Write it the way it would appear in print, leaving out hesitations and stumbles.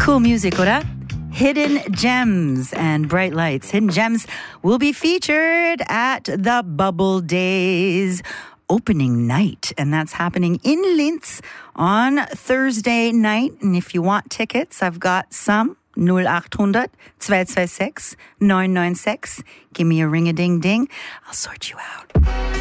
Cool music, oder? Hidden Gems and Bright Lights. Hidden Gems will be featured at the Bubble Days opening night, and that's happening in Linz on Thursday night. And if you want tickets, I've got some. 0800 226 996. Give me a ring-a-ding-ding. I'll sort you out.